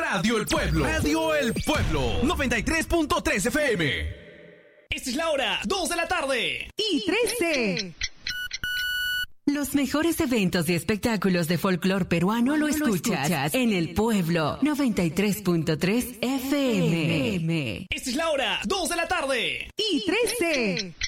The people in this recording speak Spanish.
Radio El Pueblo. Radio El Pueblo. 93.3 FM. Esta es la hora, 2 de la tarde. Y 13. Los mejores eventos y espectáculos de folclore peruano lo escuchas en El Pueblo 93.3 FM. Esta es la hora, 2 de la tarde. Y 13.